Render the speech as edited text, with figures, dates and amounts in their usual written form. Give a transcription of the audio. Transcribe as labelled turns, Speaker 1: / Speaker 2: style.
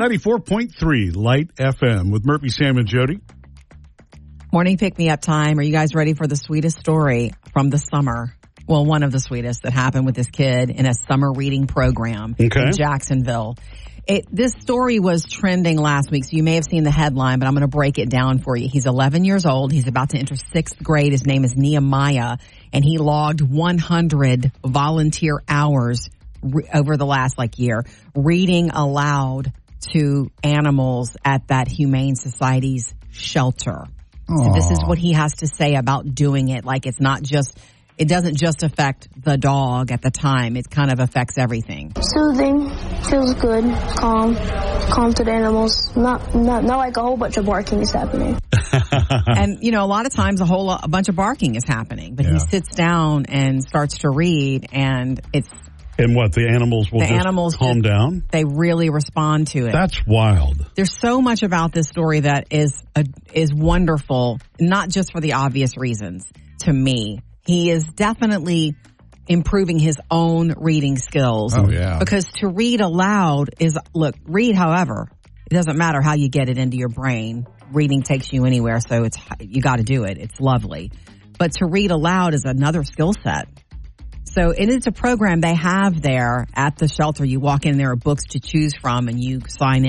Speaker 1: 94.3 Light FM with Murphy, Sam, and Jody.
Speaker 2: Morning pick-me-up time. Are you guys ready for the sweetest story from the summer? Well, one of the sweetest that happened with this kid in a summer reading program in Jacksonville. This story was trending last week, so you may have seen the headline, but I'm going to break it down for you. He's 11 years old. He's about to enter 6th grade. His name is Nehemiah, and he logged 100 volunteer hours over the last year reading aloud to animals at that Humane Society's shelter. So this is what he has to say about doing it. It doesn't just affect the dog at the time. It kind of affects everything.
Speaker 3: Soothing, feels good, calm to the animals. Not like a whole bunch of barking is happening.
Speaker 2: And, a lot of times a bunch of barking is happening. But he sits down and starts to read, and it's...
Speaker 1: And what, the animals will calm down?
Speaker 2: They really respond to it.
Speaker 1: That's wild.
Speaker 2: There's so much about this story that is wonderful, not just for the obvious reasons to me. He is definitely improving his own reading skills.
Speaker 1: Oh, yeah.
Speaker 2: Because to read aloud read however. It doesn't matter how you get it into your brain. Reading takes you anywhere, so you got to do it. It's lovely. But to read aloud is another skill set. So it's a program they have there at the shelter. You walk in, there are books to choose from, and you sign in.